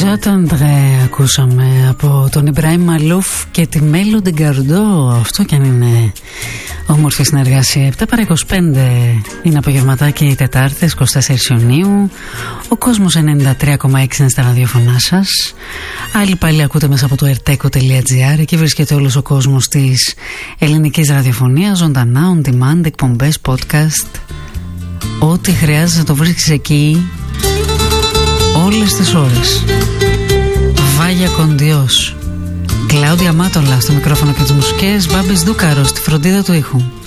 Ζάταντρε ακούσαμε από τον Ιμπραήμ Μαλούφ και τη Μέλο Ντεγκαρντό. Αυτό κι αν είναι όμορφη συνεργασία. 7 παρά 25 είναι απογευματάκι οι Τετάρτες 24 Ιουνίου. Ο κόσμος 93,6 είναι στα ραδιοφωνά σας. Άλλοι πάλι ακούτε μέσα από το erteco.gr. Εκεί βρίσκεται όλος ο κόσμος της ελληνικής ραδιοφωνίας, ζωντανά, on demand, εκπομπές, podcast. Ό,τι χρειάζεται να το βρίσκεις εκεί όλες τις ώρες. Βάγια Κοντιός, Κλάουδια Μάτολα στο μικρόφωνο και τις μουσικές, Μπάμπης Δούκαρος στη φροντίδα του ήχου.